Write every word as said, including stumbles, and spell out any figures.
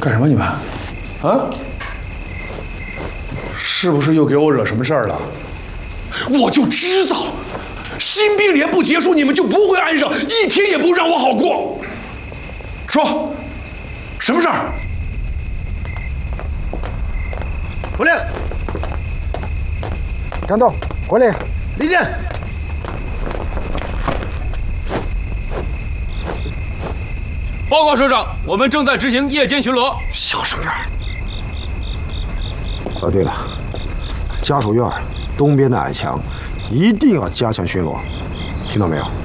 干什么你们？啊？是不是又给我惹什么事儿了？我就知道，新兵连不结束，你们就不会安生，一天也不让我好过。说，什么事儿？ 口令。 战斗，国令， 立正。 报告首长，我们正在执行夜间巡逻。 小声点。哦，对了，家属院东边的矮墙一定要加强巡逻，听到没有？